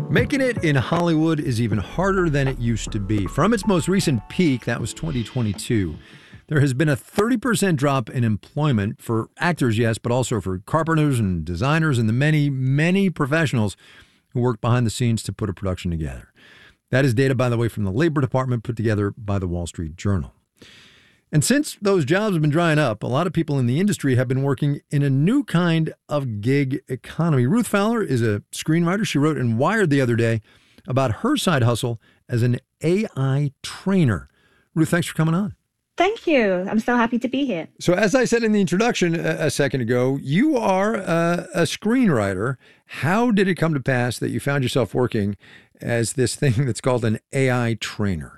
Making it in Hollywood is even harder than it used to be. From its most recent peak, that was 2022, there has been a 30% drop in employment for actors, yes, but also for carpenters and designers and the many, many professionals who work behind the scenes to put a production together. That is data, by the way, from the Labor Department put together by the Wall Street Journal. And since those jobs have been drying up, a lot of people in the industry have been working in a new kind of gig economy. Ruth Fowler is a screenwriter. She wrote in Wired the other day about her side hustle as an AI trainer. Ruth, thanks for coming on. Thank you. I'm so happy to be here. So as I said in the introduction a second ago, you are a screenwriter. How did it come to pass that you found yourself working as this thing that's called an AI trainer?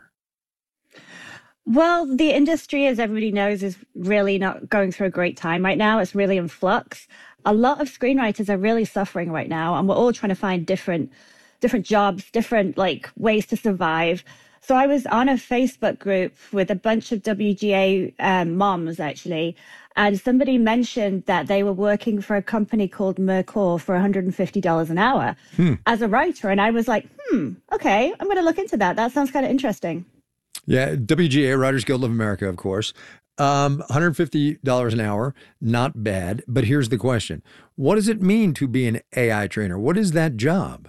Well, the industry, as everybody knows, is really not going through a great time right now. It's really in flux. A lot of screenwriters are really suffering right now, and we're all trying to find different jobs, different ways to survive. So I was on a Facebook group with a bunch of WGA moms, actually, and somebody mentioned that they were working for a company called Mercor for $150 an hour as a writer. And I was like, okay, I'm going to look into that. That sounds kind of interesting. Yeah, WGA, Writers Guild of America, of course. $150 an hour, not bad. But here's the question. What does it mean to be an AI trainer? What is that job?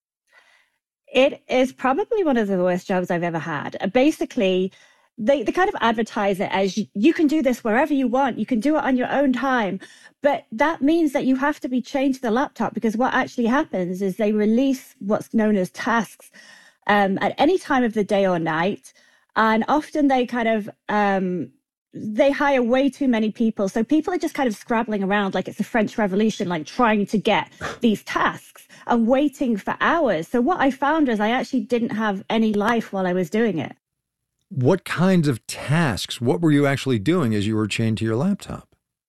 It is probably one of the worst jobs I've ever had. Basically, they kind of advertise it as you can do this wherever you want. You can do it on your own time. But that means that you have to be chained to the laptop, because what actually happens is they release what's known as tasks at any time of the day or night. And often they kind of, they hire way too many people. So people are just kind of scrabbling around like it's the French Revolution, like trying to get these tasks and waiting for hours. So what I found is I actually didn't have any life while I was doing it. What kinds of tasks? What were you actually doing as you were chained to your laptop?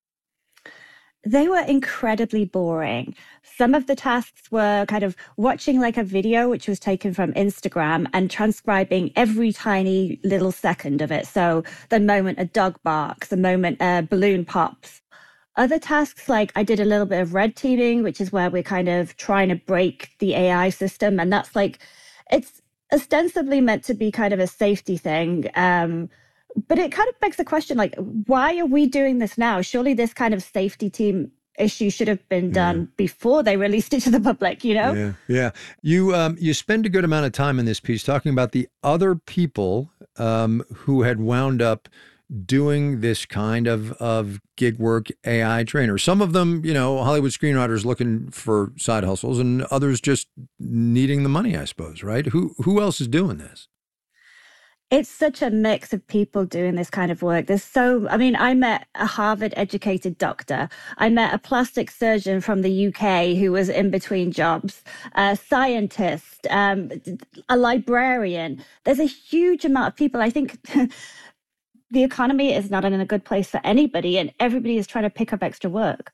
They were incredibly boring. Some of the tasks were kind of watching like a video, which was taken from Instagram, and transcribing every tiny little second of it. So the moment a dog barks, the moment a balloon pops. Other tasks, like I did a little bit of red teaming, which is where we're kind of trying to break the AI system. And that's it's ostensibly meant to be kind of a safety thing. But it kind of begs the question, why are we doing this now? Surely this kind of safety team issue should have been done before they released it to the public, you know? Yeah. You spend a good amount of time in this piece talking about the other people who had wound up doing this kind of gig work AI trainer. Some of them, Hollywood screenwriters looking for side hustles, and others just needing the money, I suppose, right? Who else is doing this? It's such a mix of people doing this kind of work. I met a Harvard-educated doctor. I met a plastic surgeon from the UK who was in between jobs, a scientist, a librarian. There's a huge amount of people. I think the economy is not in a good place for anybody, and everybody is trying to pick up extra work.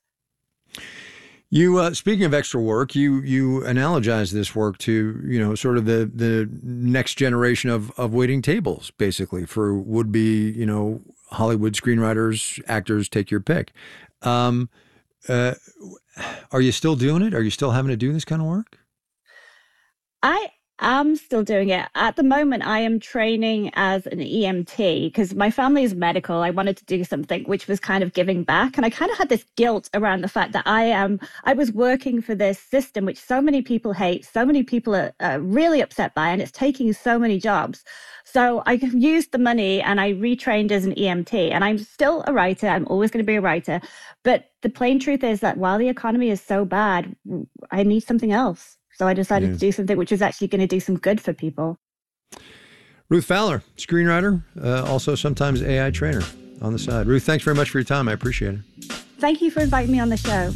You, speaking of extra work, you analogize this work to, sort of the next generation of waiting tables, basically, for would-be, Hollywood screenwriters, actors, take your pick. Are you still doing it? Are you still having to do this kind of work? I'm still doing it. At the moment, I am training as an EMT because my family is medical. I wanted to do something which was kind of giving back. And I kind of had this guilt around the fact that I was working for this system, which so many people hate, so many people are really upset by, and it's taking so many jobs. So I used the money and I retrained as an EMT, and I'm still a writer. I'm always going to be a writer. But the plain truth is that while the economy is so bad, I need something else. So I decided to do something which was actually going to do some good for people. Ruth Fowler, screenwriter, also sometimes AI trainer on the side. Ruth, thanks very much for your time. I appreciate it. Thank you for inviting me on the show.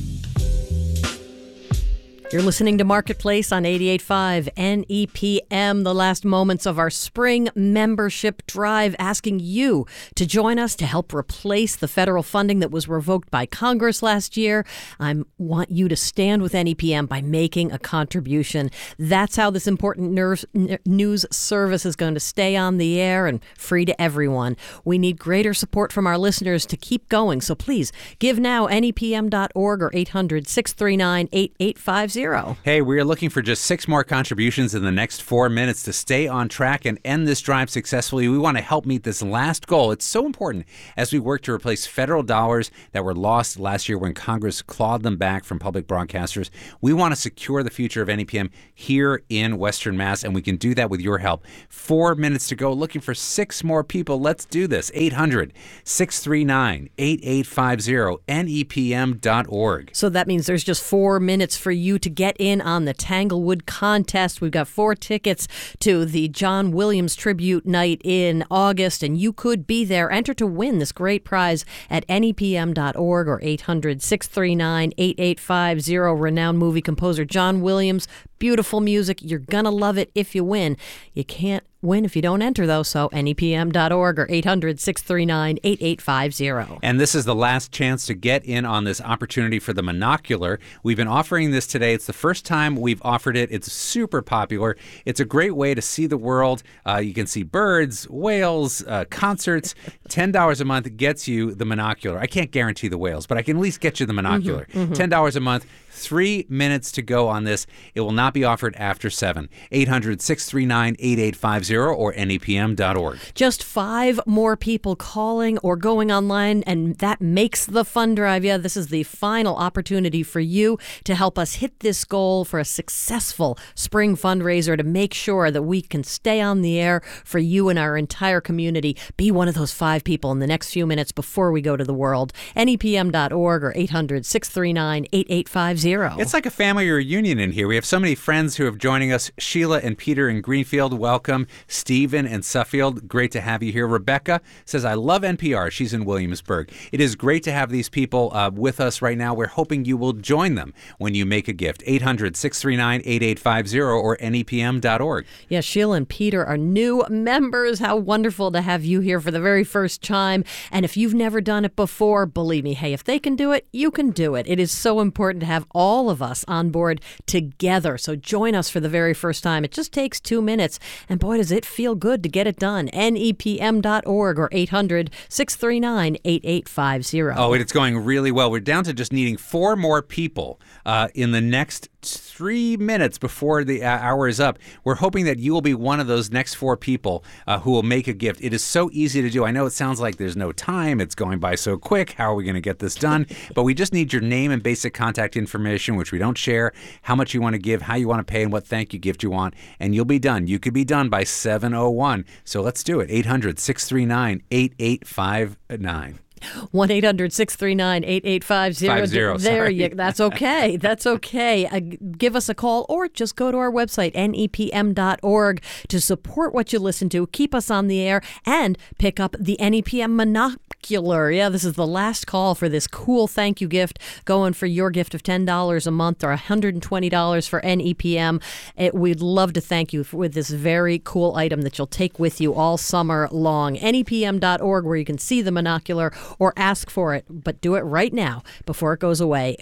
You're listening to Marketplace on 88.5 NEPM, the last moments of our spring membership drive, asking you to join us to help replace the federal funding that was revoked by Congress last year. I want you to stand with NEPM by making a contribution. That's how this important news service is going to stay on the air and free to everyone. We need greater support from our listeners to keep going, so please give now, nepm.org or 800-639-8850. 8850. Hey, we are looking for just 6 more contributions in the next 4 minutes to stay on track and end this drive successfully. We want to help meet this last goal. It's so important as we work to replace federal dollars that were lost last year when Congress clawed them back from public broadcasters. We want to secure the future of NEPM here in Western Mass, and we can do that with your help. 4 minutes to go. Looking for 6 more people. Let's do this. 800-639-8850, nepm.org. So that means there's just 4 minutes for you to get in on the Tanglewood contest. We've got 4 tickets to the John Williams Tribute Night in August, and you could be there. Enter to win this great prize at nepm.org or 800-639-8850. Renowned movie composer John Williams. Beautiful music. You're going to love it if you win. You can't win if you don't enter, though, so nepm.org or 800-639-8850. And this is the last chance to get in on this opportunity for the monocular. We've been offering this today. It's the first time we've offered it. It's super popular. It's a great way to see the world. You can see birds, whales, concerts. $10 a month gets you the monocular. I can't guarantee the whales, but I can at least get you the monocular. $10 a month. 3 minutes to go on this. It will not be offered after 7. 800-639-8850 or nepm.org. Just 5 more people calling or going online, and that makes the fund drive. Yeah, this is the final opportunity for you to help us hit this goal for a successful spring fundraiser to make sure that we can stay on the air for you and our entire community. Be one of those 5 people in the next few minutes before we go to the world. nepm.org or 800-639-8850. It's like a family reunion in here. We have so many friends who have joining us. Sheila and Peter in Greenfield, welcome. Stephen in Suffield, great to have you here. Rebecca says, I love NPR. She's in Williamsburg. It is great to have these people with us right now. We're hoping you will join them when you make a gift. 800-639-8850 or nepm.org. Yeah, Sheila and Peter are new members. How wonderful to have you here for the very first time. And if you've never done it before, believe me, hey, if they can do it, you can do it. It is so important to have all of us on board together. So join us for the very first time. It just takes 2 minutes. And boy, does it feel good to get it done. nepm.org or 800-639-8850. Oh, it's going really well. We're down to just needing 4 more people in the next 3 minutes before the hour is up. We're hoping that you will be one of those next 4 people who will make a gift. It is so easy to do. I know it sounds like there's no time. It's going by so quick. How are we going to get this done? But we just need your name and basic contact information, which we don't share, how much you want to give, how you want to pay, and what thank you gift you want, and you'll be done. You could be done by 7:01. So let's do it. 800-639-8859. 1-800-639-8850. There you go. That's okay. That's okay. Give us a call or just go to our website, nepm.org, to support what you listen to, keep us on the air, and pick up the NEPM monocular. Yeah, this is the last call for this cool thank you gift, going for your gift of $10 a month or $120 for NEPM. We'd love to thank you with this very cool item that you'll take with you all summer long. nepm.org, where you can see the monocular or ask for it, but do it right now before it goes away.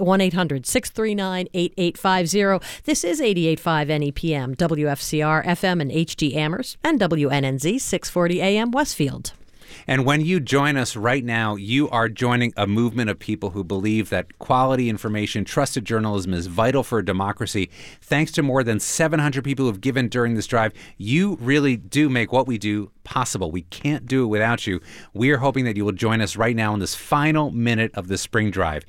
1-800-639-8850. This is 88.5 NEPM, WFCR, FM and HD Amherst, and WNNZ 640 AM Westfield. And when you join us right now, you are joining a movement of people who believe that quality information, trusted journalism is vital for a democracy. Thanks to more than 700 people who have given during this drive, you really do make what we do possible. We can't do it without you. We are hoping that you will join us right now in this final minute of the spring drive.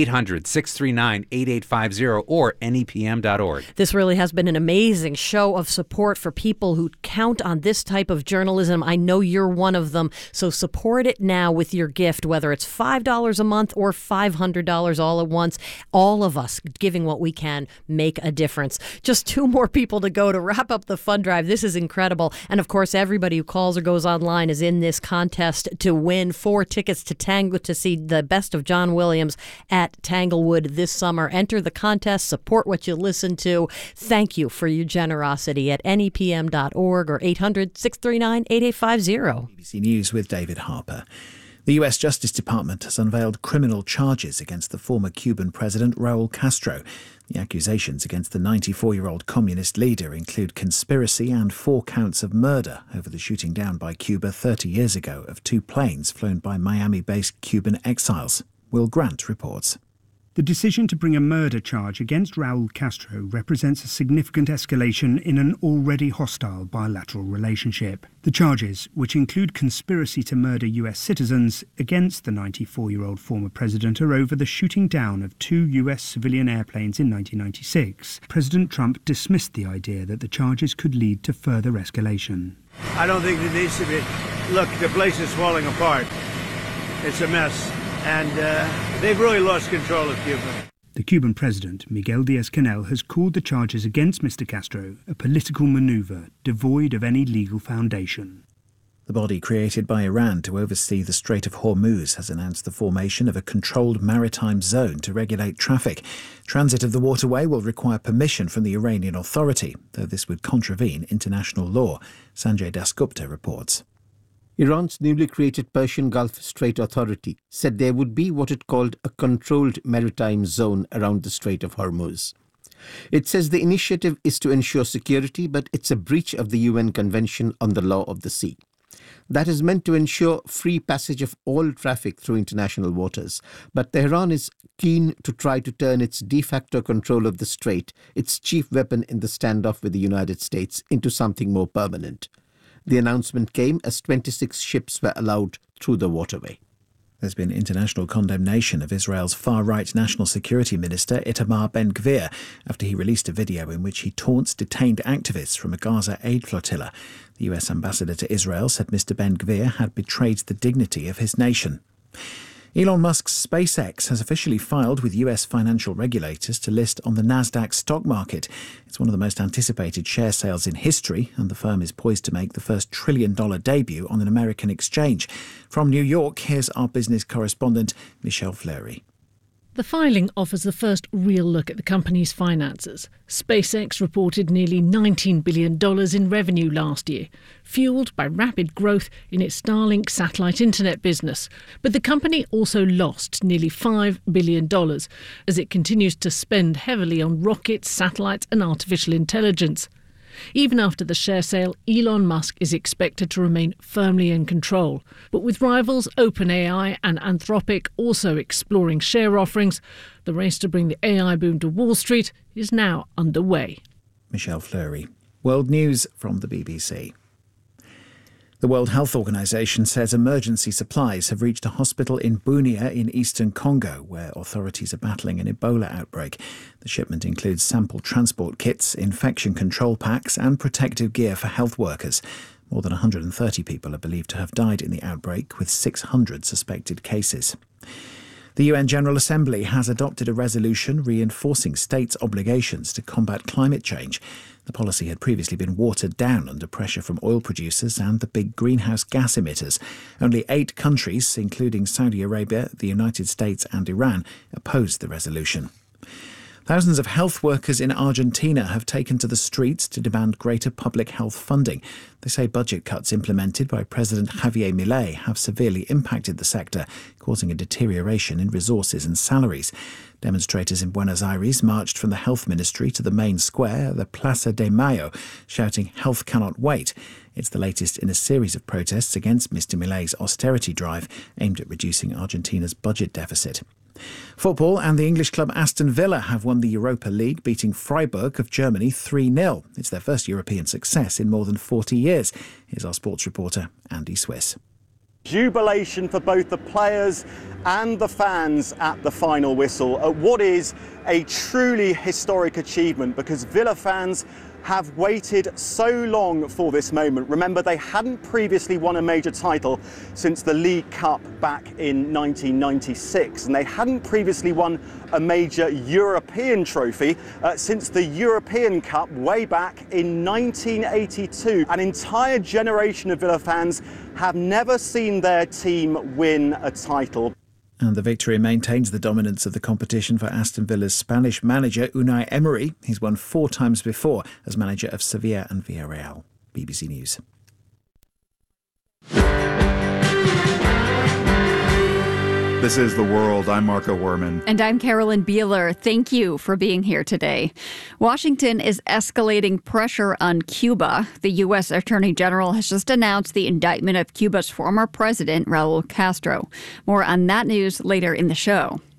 800-639-8850 or nepm.org. This really has been an amazing show of support for people who count on this type of journalism. I know you're one of them. So support it now with your gift, whether it's $5 a month or $500 all at once. All of us giving what we can make a difference. Just 2 more people to go to wrap up the fund drive. This is incredible. And of course, everybody who calls or goes online is in this contest to win 4 tickets to see the best of John Williams at Tanglewood this summer. Enter the contest, support what you listen to. Thank you for your generosity at nepm.org or 800-639-8850. BBC News with David Harper. The U.S. Justice Department has unveiled criminal charges against the former Cuban president Raul Castro. The accusations against the 94-year-old communist leader include conspiracy and 4 counts of murder over the shooting down by Cuba 30 years ago of 2 planes flown by Miami-based Cuban exiles. Will Grant reports. The decision to bring a murder charge against Raul Castro represents a significant escalation in an already hostile bilateral relationship. The charges, which include conspiracy to murder US citizens against the 94-year-old former president, are over the shooting down of 2 US civilian airplanes in 1996. President Trump dismissed the idea that the charges could lead to further escalation. I don't think it needs to be. Look, the place is falling apart. It's a mess. And they've really lost control of Cuba. The Cuban president, Miguel Díaz-Canel, has called the charges against Mr. Castro a political maneuver devoid of any legal foundation. The body created by Iran to oversee the Strait of Hormuz has announced the formation of a controlled maritime zone to regulate traffic. Transit of the waterway will require permission from the Iranian Authority, though this would contravene international law. Sanjay Dasgupta reports. Iran's newly created Persian Gulf Strait Authority said there would be what it called a controlled maritime zone around the Strait of Hormuz. It says the initiative is to ensure security, but it's a breach of the UN Convention on the Law of the Sea. That is meant to ensure free passage of all traffic through international waters. But Tehran is keen to try to turn its de facto control of the strait, its chief weapon in the standoff with the United States, into something more permanent. The announcement came as 26 ships were allowed through the waterway. There's been international condemnation of Israel's far-right National Security Minister Itamar Ben-Gvir after he released a video in which he taunts detained activists from a Gaza aid flotilla. The US ambassador to Israel said Mr. Ben-Gvir had betrayed the dignity of his nation. Elon Musk's SpaceX has officially filed with US financial regulators to list on the Nasdaq stock market. It's one of the most anticipated share sales in history, and the firm is poised to make the first $1 trillion debut on an American exchange. From New York, here's our business correspondent, Michelle Fleury. The filing offers the first real look at the company's finances. SpaceX reported nearly $19 billion in revenue last year, fueled by rapid growth in its Starlink satellite internet business. But the company also lost nearly $5 billion as it continues to spend heavily on rockets, satellites and artificial intelligence. Even after the share sale, Elon Musk is expected to remain firmly in control. But with rivals OpenAI and Anthropic also exploring share offerings, the race to bring the AI boom to Wall Street is now underway. Michelle Fleury. World News from the BBC. The World Health Organization says emergency supplies have reached a hospital in Bunia in eastern Congo, where authorities are battling an Ebola outbreak. The shipment includes sample transport kits, infection control packs and protective gear for health workers. More than 130 people are believed to have died in the outbreak, with 600 suspected cases. The UN General Assembly has adopted a resolution reinforcing states' obligations to combat climate change. The policy had previously been watered down under pressure from oil producers and the big greenhouse gas emitters. Only 8 countries, including Saudi Arabia, the United States and Iran, opposed the resolution. Thousands of health workers in Argentina have taken to the streets to demand greater public health funding. They say budget cuts implemented by President Javier Milei have severely impacted the sector, causing a deterioration in resources and salaries. Demonstrators in Buenos Aires marched from the health ministry to the main square, the Plaza de Mayo, shouting, "Health cannot wait." It's the latest in a series of protests against Mr. Milei's austerity drive aimed at reducing Argentina's budget deficit. Football and the English club Aston Villa have won the Europa League, beating Freiburg of Germany 3-0. It's their first European success in more than 40 years. Here's our sports reporter, Andy Swiss. Jubilation for both the players and the fans at the final whistle at what is a truly historic achievement, because Villa fans have waited so long for this moment. Remember, they hadn't previously won a major title since the League Cup back in 1996, and they hadn't previously won a major European trophy since the European Cup way back in 1982. An entire generation of Villa fans have never seen their team win a title. And the victory maintains the dominance of the competition for Aston Villa's Spanish manager Unai Emery. He's won 4 times before as manager of Sevilla and Villarreal. BBC News. This is The World. I'm Marco Werman. And I'm Carolyn Beeler. Thank you for being here today. Washington is escalating pressure on Cuba. The U.S. Attorney General has just announced the indictment of Cuba's former president, Raul Castro. More on that news later in the show.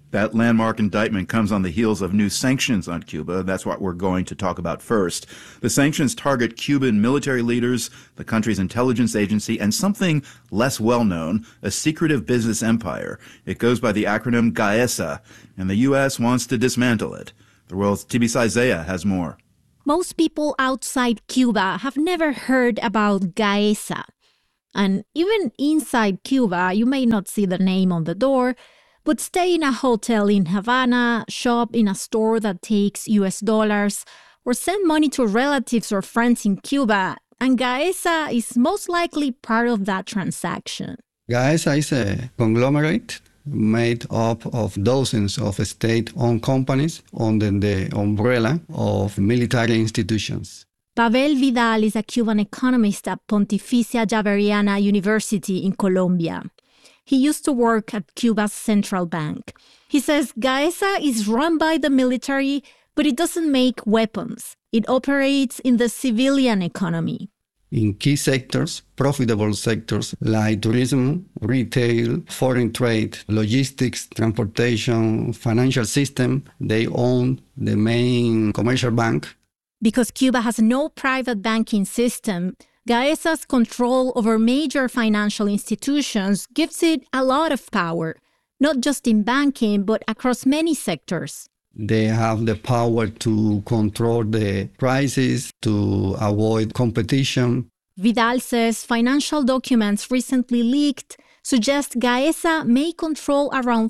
That landmark indictment comes on the heels of new sanctions on Cuba. That's what we're going to talk about first. The sanctions target Cuban military leaders, the country's intelligence agency, and something less well-known, a secretive business empire. It goes by the acronym GAESA, and the U.S. wants to dismantle it. The world's Tibisay Zaya has more. Most people outside Cuba have never heard about GAESA. And even inside Cuba, you may not see the name on the door, but stay in a hotel in Havana, shop in a store that takes US dollars, or send money to relatives or friends in Cuba, and GAESA is most likely part of that transaction. GAESA is a conglomerate made up of dozens of state-owned companies under the umbrella of military institutions. Pavel Vidal is a Cuban economist at Pontificia Javeriana University in Colombia. He used to work at Cuba's central bank. He says GAESA is run by the military, but it doesn't make weapons. It operates in the civilian economy. In key sectors, profitable sectors like tourism, retail, foreign trade, logistics, transportation, financial system, they own the main commercial bank. Because Cuba has no private banking system, GAESA's control over major financial institutions gives it a lot of power, not just in banking, but across many sectors. They have the power to control the prices, to avoid competition. Vidal says financial documents recently leaked suggest GAESA may control around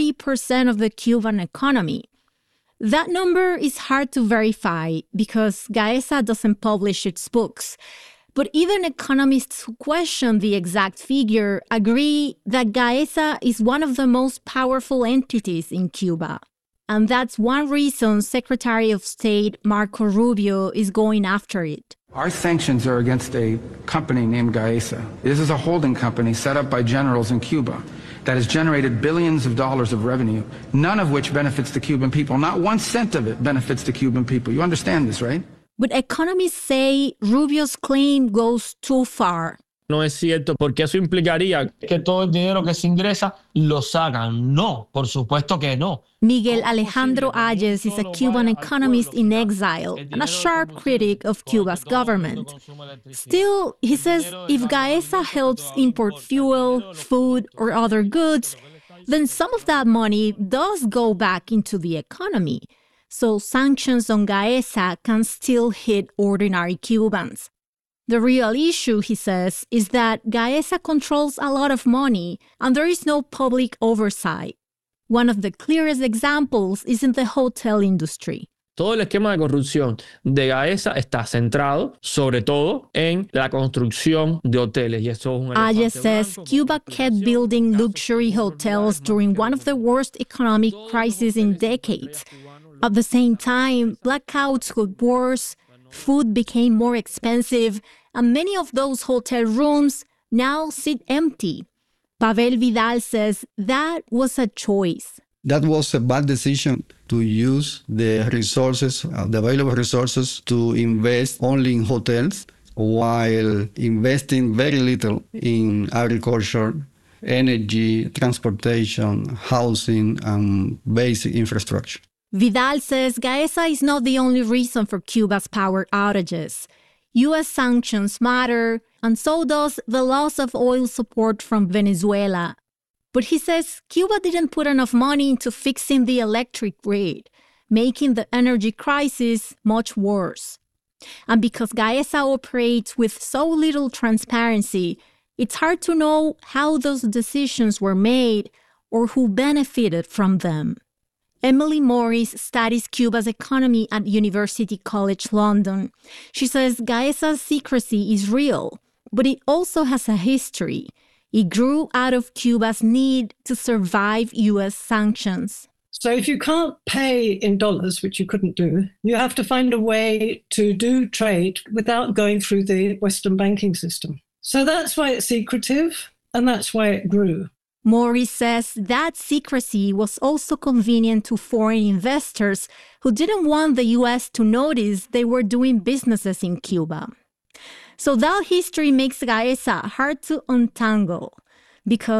40% of the Cuban economy. That number is hard to verify because GAESA doesn't publish its books. But even economists who question the exact figure agree that GAESA is one of the most powerful entities in Cuba. And that's one reason Secretary of State Marco Rubio is going after it. Our sanctions are against a company named GAESA. This is a holding company set up by generals in Cuba that has generated billions of dollars of revenue, none of which benefits the Cuban people. Not 1 cent of it benefits the Cuban people. You understand this, right? But economists say Rubio's claim goes too far. No es cierto, porque eso implicaría que todo el dinero que se ingresa lo sacan. No, por supuesto que no. Miguel Alejandro Ayes is a Cuban economist in exile and a sharp critic of Cuba's government. Still, he says if GAESA helps import fuel, food, or other goods, then some of that money does go back into the economy. So sanctions on GAESA can still hit ordinary Cubans. The real issue, he says, is that GAESA controls a lot of money and there is no public oversight. One of the clearest examples is in the hotel industry. Todo el esquema de corrupción de GAESA está centrado, sobre todo, en la construcción de hoteles. Y eso es un Ayes says Cuba kept building luxury hotels during one of the worst economic crises in decades. At the same time, blackouts got worse, food became more expensive, and many of those hotel rooms now sit empty. Pavel Vidal says that was a choice. That was a bad decision to use the resources, the available resources, to invest only in hotels while investing very little in agriculture, energy, transportation, housing, and basic infrastructure. Vidal says GAESA is not the only reason for Cuba's power outages. U.S. sanctions matter, and so does the loss of oil support from Venezuela. But he says Cuba didn't put enough money into fixing the electric grid, making the energy crisis much worse. And because GAESA operates with so little transparency, it's hard to know how those decisions were made or who benefited from them. Emily Morris studies Cuba's economy at University College London. She says GAESA's secrecy is real, but it also has a history. It grew out of Cuba's need to survive U.S. sanctions. So if you can't pay in dollars, which you couldn't do, you have to find a way to do trade without going through the Western banking system. So that's why it's secretive, and that's why it grew. Morris says that secrecy was also convenient to foreign investors who didn't want the U.S. to notice they were doing businesses in Cuba. So that history makes GAESA hard to untangle because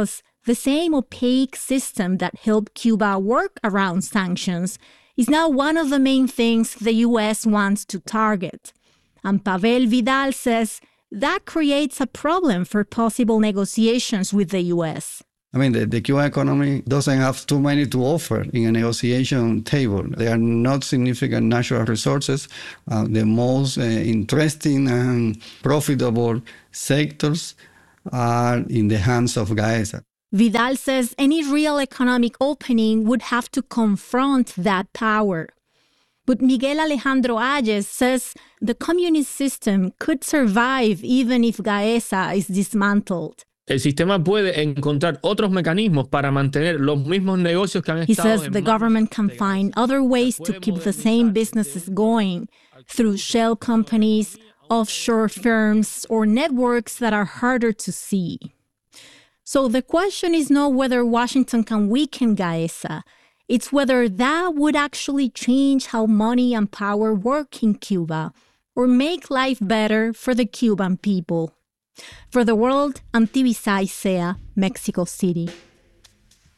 the same opaque system that helped Cuba work around sanctions, is now one of the main things the U.S. wants to target. And Pavel Vidal says that creates a problem for possible negotiations with the U.S. I mean, the Cuban economy doesn't have too many to offer in a negotiation table. There are not significant natural resources. The most interesting and profitable sectors are in the hands of Gaesa. Vidal says any real economic opening would have to confront that power. But Miguel Alejandro Ayes says the communist system could survive even if Gaesa is dismantled. El sistema puede encontrar otros mecanismos para mantener los mismos negocios que han estado. He says the government can find other ways to keep the same businesses going through shell companies, offshore firms, or networks that are harder to see. So the question is not whether Washington can weaken Gaesa. It's whether that would actually change how money and power work in Cuba or make life better for the Cuban people. For The World, I'm Tibisay Sea, Mexico City.